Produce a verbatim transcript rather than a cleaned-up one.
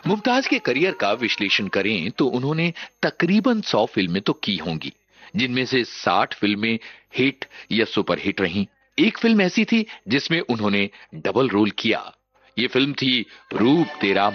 मुमताज के करियर का विश्लेषण करें तो उन्होंने तकरीबन सौ फिल्में तो की होंगी, जिनमें से साठ फिल्में हिट या सुपरहिट रहीं। एक फिल्म ऐसी थी जिसमें उन्होंने डबल रोल किया। ये फिल्म थी रूप तेरा